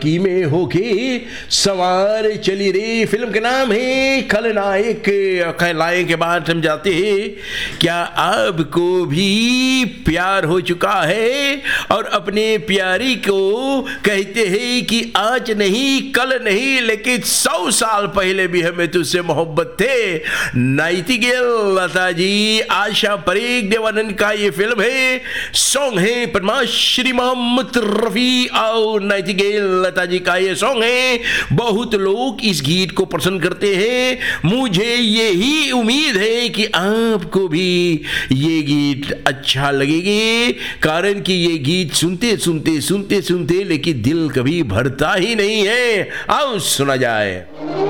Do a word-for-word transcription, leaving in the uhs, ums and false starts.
की में होके सवार चली रे। फिल्म का नाम है खलनायक। खलनायक के बाद हम जाते हैं, क्या आपको भी प्यार हो चुका है और अपने प्यारी को कहते हैं कि आज नहीं कल नहीं लेकिन सौ साल पहले भी हमें तुझसे मोहब्बत थे। नाइटिंगेल लता जी, आशा परेख, देवानंद का ये फिल्म है। सॉन्ग है पद्मश्री मोहम्मद रफी और नाइटिंगेल लता जी का ये सॉन्ग है। बहुत लोग इस गीत को पसंद करते हैं। मुझे यही उम्मीद है कि आपको भी ये गीत अच्छा लगेगी, कारण कि ये गीत सुनते सुनते सुनते सुनते लेकिन दिल कभी भरता ही नहीं है। आओ सुना जाए।